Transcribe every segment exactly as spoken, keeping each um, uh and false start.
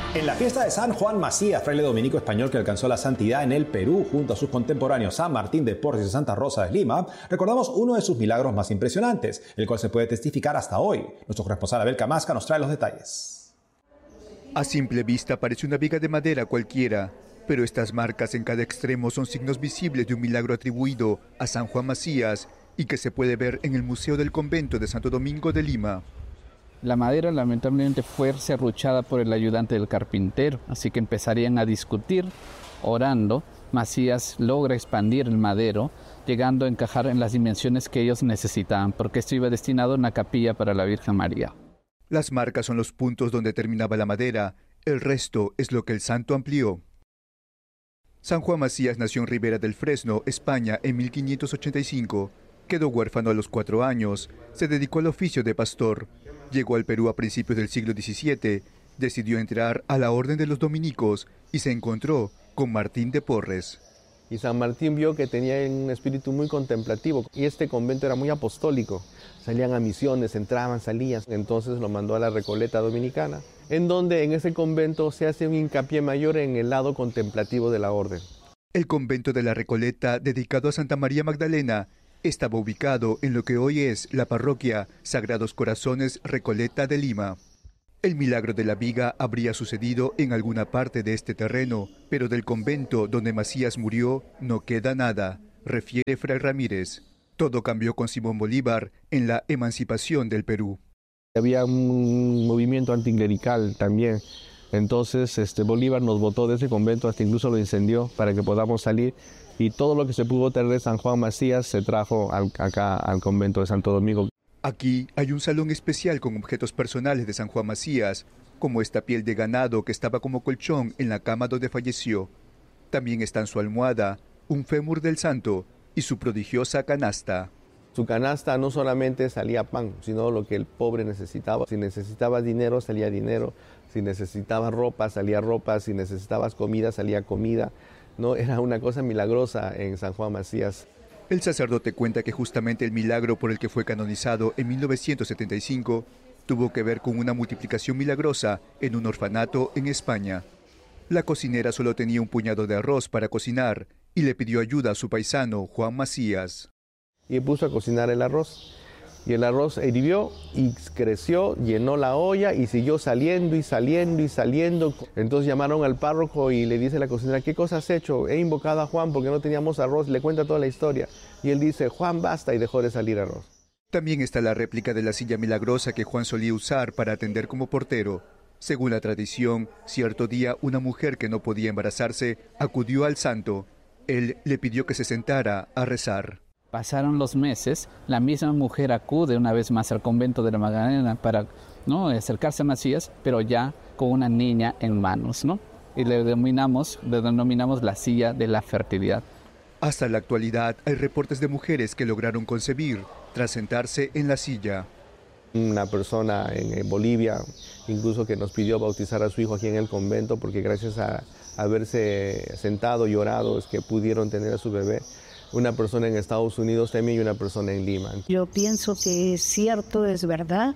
En la fiesta de San Juan Macías, fraile dominico español que alcanzó la santidad en el Perú junto a sus contemporáneos San Martín de Porres y Santa Rosa de Lima, recordamos uno de sus milagros más impresionantes, el cual se puede testificar hasta hoy. Nuestro corresponsal Abel Camasca nos trae los detalles. A simple vista parece una viga de madera cualquiera, pero estas marcas en cada extremo son signos visibles de un milagro atribuido a San Juan Macías y que se puede ver en el Museo del Convento de Santo Domingo de Lima. La madera lamentablemente fue serruchada por el ayudante del carpintero, así que empezarían a discutir, orando. Macías logra expandir el madero, llegando a encajar en las dimensiones que ellos necesitaban, porque esto iba destinado a una capilla para la Virgen María. Las marcas son los puntos donde terminaba la madera, el resto es lo que el santo amplió. San Juan Macías nació en Ribera del Fresno, España, en mil quinientos ochenta y cinco. Quedó huérfano a los cuatro años, se dedicó al oficio de pastor. Llegó al Perú a principios del siglo diecisiete, decidió entrar a la Orden de los Dominicos y se encontró con Martín de Porres. Y San Martín vio que tenía un espíritu muy contemplativo y este convento era muy apostólico. Salían a misiones, entraban, salían. Entonces lo mandó a la Recoleta Dominicana, en donde en ese convento se hace un hincapié mayor en el lado contemplativo de la orden. El convento de la Recoleta, dedicado a Santa María Magdalena, estaba ubicado en lo que hoy es la parroquia Sagrados Corazones Recoleta de Lima. El milagro de la viga habría sucedido en alguna parte de este terreno, pero del convento donde Macías murió no queda nada, refiere Fray Ramírez. Todo cambió con Simón Bolívar en la emancipación del Perú. Había un movimiento anticlerical también. Entonces este, Bolívar nos botó de ese convento, hasta incluso lo incendió para que podamos salir. Y todo lo que se pudo traer de San Juan Macías se trajo al, acá al convento de Santo Domingo. Aquí hay un salón especial con objetos personales de San Juan Macías, como esta piel de ganado que estaba como colchón en la cama donde falleció. También están su almohada, un fémur del santo y su prodigiosa canasta. Su canasta no solamente salía pan, sino lo que el pobre necesitaba. Si necesitabas dinero, salía dinero. Si necesitabas ropa, salía ropa. Si necesitabas comida, salía comida. No, era una cosa milagrosa en San Juan Macías. El sacerdote cuenta que justamente el milagro por el que fue canonizado en mil novecientos setenta y cinco tuvo que ver con una multiplicación milagrosa en un orfanato en España. La cocinera solo tenía un puñado de arroz para cocinar y le pidió ayuda a su paisano Juan Macías. Y puso a cocinar el arroz. Y el arroz hirvió y creció, llenó la olla y siguió saliendo y saliendo y saliendo. Entonces llamaron al párroco y le dice a la cocinera, ¿qué cosa has hecho? He invocado a Juan porque no teníamos arroz. Le cuenta toda la historia. Y él dice, Juan, basta, y dejó de salir arroz. También está la réplica de la silla milagrosa que Juan solía usar para atender como portero. Según la tradición, cierto día una mujer que no podía embarazarse acudió al santo. Él le pidió que se sentara a rezar. Pasaron los meses, la misma mujer acude una vez más al convento de la Magdalena para ¿no? acercarse a Macías, pero ya con una niña en manos, ¿no? Y le denominamos, le denominamos la silla de la fertilidad. Hasta la actualidad hay reportes de mujeres que lograron concebir tras sentarse en la silla. Una persona en Bolivia, incluso que nos pidió bautizar a su hijo aquí en el convento, porque gracias a haberse sentado y orado es que pudieron tener a su bebé. Una persona en Estados Unidos también y una persona en Lima. Yo pienso que es cierto, es verdad,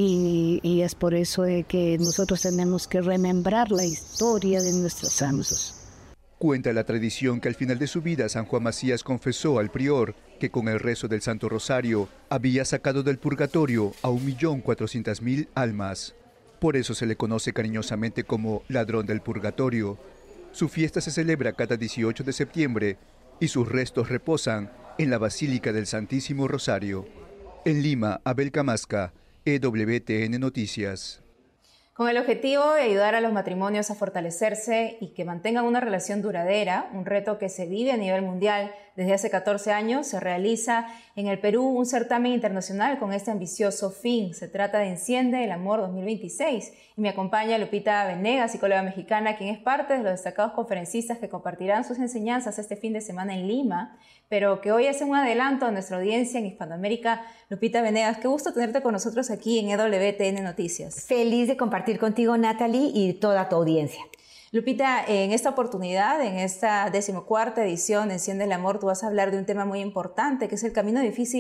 y, y es por eso de que nosotros tenemos que remembrar la historia de nuestros santos. Cuenta la tradición que al final de su vida San Juan Macías confesó al prior que con el rezo del Santo Rosario había sacado del purgatorio a un millón cuatrocientas mil almas. Por eso se le conoce cariñosamente como ladrón del purgatorio. Su fiesta se celebra cada dieciocho de septiembre y sus restos reposan en la Basílica del Santísimo Rosario. En Lima, Abel Camasca, E W T N Noticias. Con el objetivo de ayudar a los matrimonios a fortalecerse y que mantengan una relación duradera, un reto que se vive a nivel mundial desde hace catorce años, se realiza en el Perú un certamen internacional con este ambicioso fin. Se trata de Enciende el Amor dos mil veintiséis y me acompaña Lupita Venegas, psicóloga mexicana, quien es parte de los destacados conferencistas que compartirán sus enseñanzas este fin de semana en Lima, pero que hoy hace un adelanto a nuestra audiencia en Hispanoamérica. Lupita Venegas, qué gusto tenerte con nosotros aquí en E W T N Noticias. Feliz de compartir contigo, Natalie, y toda tu audiencia. Lupita, en esta oportunidad, en esta decimocuarta edición de Enciende el Amor, tú vas a hablar de un tema muy importante, que es el camino difícil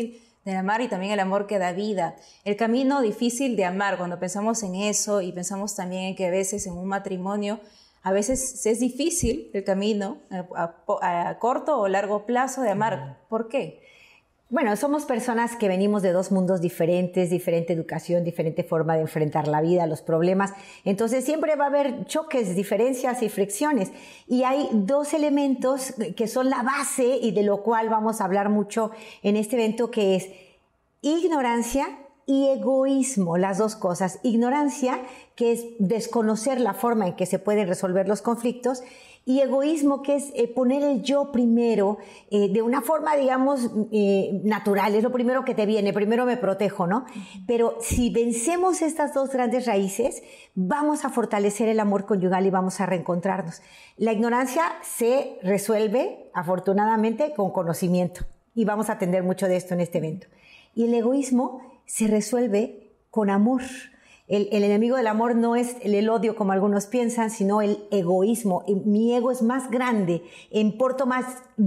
del amar y también el amor que da vida. El camino difícil de amar, cuando pensamos en eso y pensamos también en que a veces en un matrimonio, a veces es difícil el camino a, a, a corto o largo plazo de amar. ¿Por qué? Bueno, somos personas que venimos de dos mundos diferentes, diferente educación, diferente forma de enfrentar la vida, los problemas. Entonces siempre va a haber choques, diferencias y fricciones. Y hay dos elementos que son la base y de lo cual vamos a hablar mucho en este evento, que es ignorancia y egoísmo, las dos cosas. Ignorancia, que es desconocer la forma en que se pueden resolver los conflictos, y egoísmo, que es eh, poner el yo primero, eh, de una forma, digamos, eh, natural. Es lo primero que te viene, primero me protejo, ¿no? Pero si vencemos estas dos grandes raíces, vamos a fortalecer el amor conyugal y vamos a reencontrarnos. La ignorancia se resuelve, afortunadamente, con conocimiento. Y vamos a atender mucho de esto en este evento. Y el egoísmo se resuelve con amor. El, el enemigo del amor no es el, el odio como algunos piensan, sino el egoísmo. Mi ego es más grande, importo más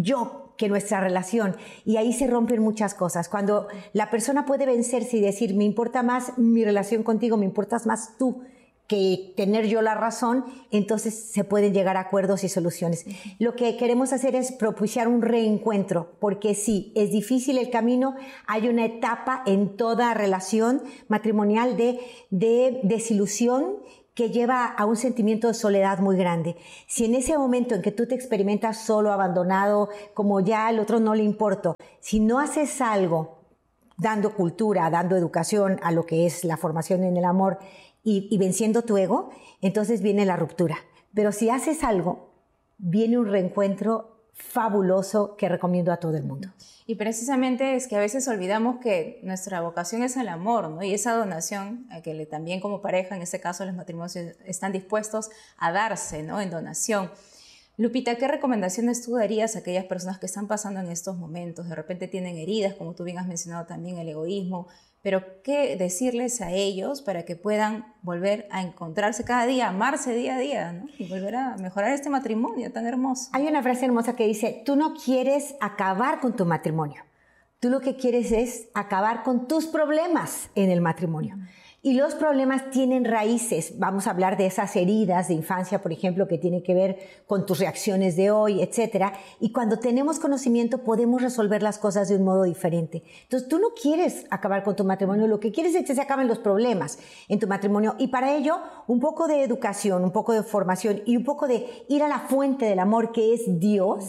yo que nuestra relación. Y ahí se rompen muchas cosas. Cuando la persona puede vencerse y decir, me importa más mi relación contigo, me importas más tú que tener yo la razón, entonces se pueden llegar a acuerdos y soluciones. Lo que queremos hacer es propiciar un reencuentro, porque sí, es difícil el camino, hay una etapa en toda relación matrimonial de, de desilusión que lleva a un sentimiento de soledad muy grande. Si en ese momento en que tú te experimentas solo, abandonado, como ya al otro no le importo, si no haces algo dando cultura, dando educación a lo que es la formación en el amor, Y, y venciendo tu ego, entonces viene la ruptura. Pero si haces algo, viene un reencuentro fabuloso que recomiendo a todo el mundo. Y precisamente es que a veces olvidamos que nuestra vocación es el amor, ¿no? Y esa donación, a que le, también como pareja, en este caso los matrimonios están dispuestos a darse, ¿no? En donación. Lupita, ¿qué recomendaciones tú darías a aquellas personas que están pasando en estos momentos? De repente tienen heridas, como tú bien has mencionado también, el egoísmo, pero ¿qué decirles a ellos para que puedan volver a encontrarse cada día, amarse día a día, ¿no? Y volver a mejorar este matrimonio tan hermoso? Hay una frase hermosa que dice, tú no quieres acabar con tu matrimonio, tú lo que quieres es acabar con tus problemas en el matrimonio. Y los problemas tienen raíces. Vamos a hablar de esas heridas de infancia, por ejemplo, que tienen que ver con tus reacciones de hoy, etcétera. Y cuando tenemos conocimiento podemos resolver las cosas de un modo diferente. Entonces, tú no quieres acabar con tu matrimonio, lo que quieres es que se acaben los problemas en tu matrimonio. Y para ello, un poco de educación, un poco de formación y un poco de ir a la fuente del amor, que es Dios.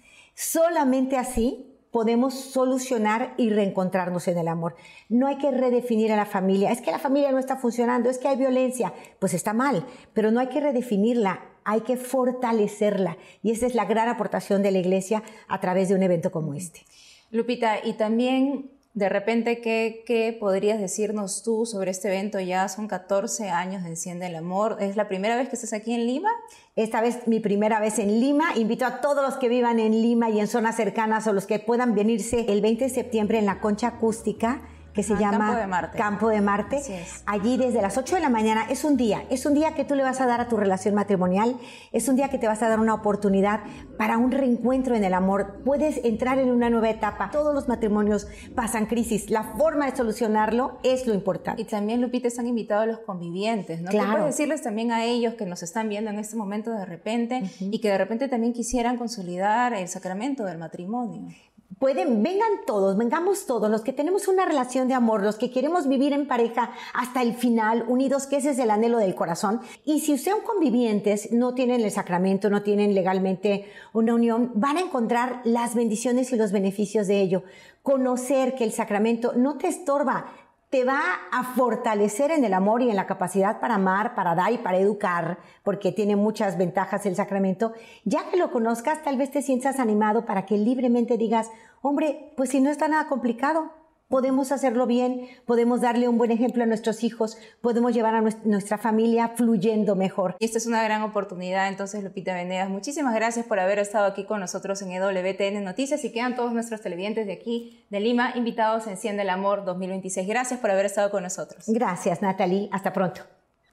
Solamente así podemos solucionar y reencontrarnos en el amor. No hay que redefinir a la familia. Es que la familia no está funcionando, es que hay violencia. Pues está mal, pero no hay que redefinirla, hay que fortalecerla. Y esa es la gran aportación de la Iglesia a través de un evento como este. Lupita, y también de repente, ¿qué, qué podrías decirnos tú sobre este evento? Ya son catorce años de Enciende el Amor. ¿Es la primera vez que estás aquí en Lima? Esta vez mi primera vez en Lima. Invito a todos los que vivan en Lima y en zonas cercanas o los que puedan venirse el veinte de septiembre en la Concha Acústica, que se ah, llama Campo de Marte. Campo de Marte. Así es. Allí desde las ocho de la mañana. Es un día, es un día que tú le vas a dar a tu relación matrimonial, es un día que te vas a dar una oportunidad para un reencuentro en el amor. Puedes entrar en una nueva etapa. Todos los matrimonios pasan crisis. La forma de solucionarlo es lo importante. Y también, Lupita, están invitados los convivientes, ¿no? Claro. ¿Qué puedes decirles también a ellos que nos están viendo en este momento de repente uh-huh. y que de repente también quisieran consolidar el sacramento del matrimonio? Pueden, vengan todos, vengamos todos, los que tenemos una relación de amor, los que queremos vivir en pareja hasta el final, unidos, que ese es el anhelo del corazón. Y si ustedes son convivientes, no tienen el sacramento, no tienen legalmente una unión, van a encontrar las bendiciones y los beneficios de ello. Conocer que el sacramento no te estorba, te va a fortalecer en el amor y en la capacidad para amar, para dar y para educar, porque tiene muchas ventajas el sacramento. Ya que lo conozcas, tal vez te sientas animado para que libremente digas, hombre, pues si no está nada complicado, podemos hacerlo bien, podemos darle un buen ejemplo a nuestros hijos, podemos llevar a nuestra familia fluyendo mejor. Y esta es una gran oportunidad, entonces, Lupita Venegas, muchísimas gracias por haber estado aquí con nosotros en E W T N Noticias, y quedan todos nuestros televidentes de aquí, de Lima, invitados a Enciende el Amor dos mil veintiséis. Gracias por haber estado con nosotros. Gracias, Natalie. Hasta pronto.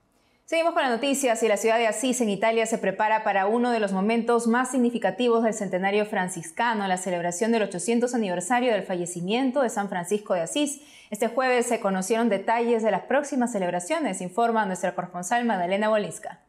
Seguimos con las noticias y la ciudad de Asís, en Italia, se prepara para uno de los momentos más significativos del centenario franciscano, la celebración del ochocientos aniversario del fallecimiento de San Francisco de Asís. Este jueves se conocieron detalles de las próximas celebraciones, informa nuestra corresponsal Magdalena Bolinska.